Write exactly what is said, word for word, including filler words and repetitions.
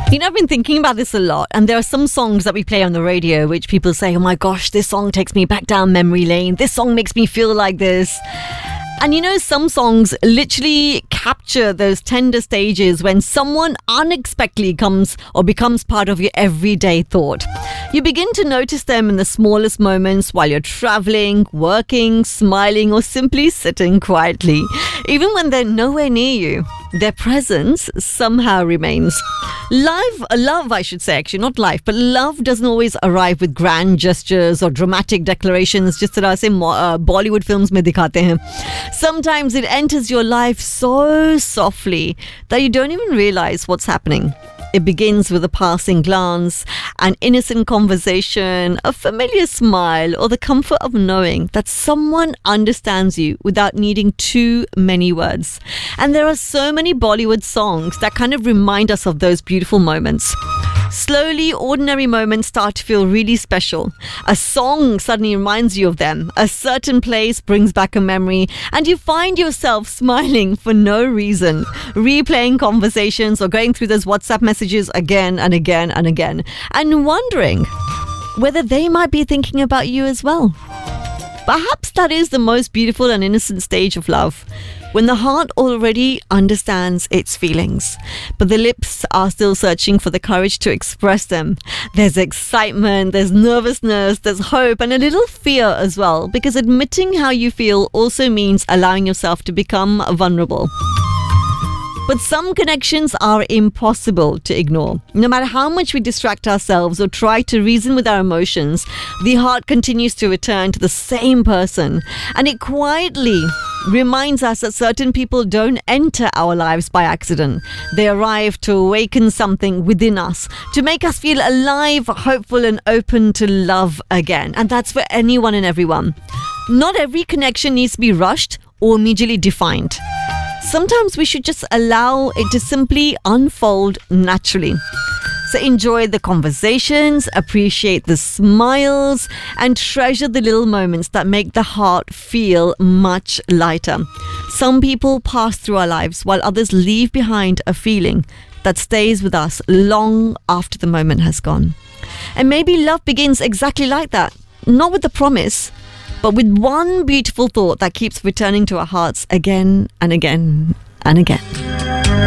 You know, I've been thinking about this a lot, and there are some songs that we play on the radio which people say, oh my gosh, this song takes me back down memory lane. This song makes me feel like this. And you know, some songs literally capture those tender stages when someone unexpectedly comes or becomes part of your everyday thought. You begin to notice them in the smallest moments while you're traveling, working, smiling, or simply sitting quietly. Even when they're nowhere near you, their presence somehow remains. Life, love, I should say, actually, not life, but love doesn't always arrive with grand gestures or dramatic declarations, just as in uh, Bollywood films mein dikhate hain. Sometimes it enters your life so softly that you don't even realize what's happening. It begins with a passing glance, an innocent conversation, a familiar smile, or the comfort of knowing that someone understands you without needing too many words. And there are so many Bollywood songs that kind of remind us of those beautiful moments. Slowly, ordinary moments start to feel really special. A song suddenly reminds you of them. A certain place brings back a memory, and you find yourself smiling for no reason, replaying conversations or going through those WhatsApp messages again and again and again, and wondering whether they might be thinking about you as well. Perhaps that is the most beautiful and innocent stage of love, when the heart already understands its feelings, but the lips are still searching for the courage to express them. There's excitement, there's nervousness, there's hope, and a little fear as well, because admitting how you feel also means allowing yourself to become vulnerable. But some connections are impossible to ignore. No matter how much we distract ourselves or try to reason with our emotions, the heart continues to return to the same person. And it quietly reminds us that certain people don't enter our lives by accident. They arrive to awaken something within us, to make us feel alive, hopeful, and open to love again. And that's for anyone and everyone. Not every connection needs to be rushed or immediately defined. Sometimes we should just allow it to simply unfold naturally. So enjoy the conversations, appreciate the smiles, and treasure the little moments that make the heart feel much lighter. Some people pass through our lives while others leave behind a feeling that stays with us long after the moment has gone. And maybe love begins exactly like that. Not with the promise, but with one beautiful thought that keeps returning to our hearts again and again and again.